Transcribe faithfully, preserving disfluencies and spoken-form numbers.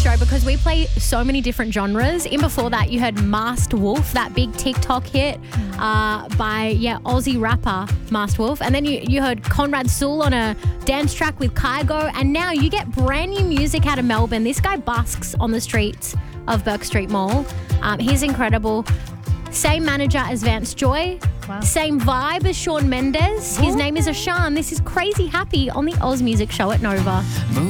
show because we play so many different genres. In before that, you heard Masked Wolf, that big TikTok hit uh, by, yeah, Aussie rapper Masked Wolf. And then you, you heard Conrad Sewell on a dance track with Kygo. And now you get brand new music out of Melbourne. This guy busks on the streets of Burke Street Mall. Um, he's incredible. Same manager as Vance Joy. Wow. Same vibe as Shawn Mendes. His name is Ashan. This is Crazy Happy on the Oz Music Show at Nova.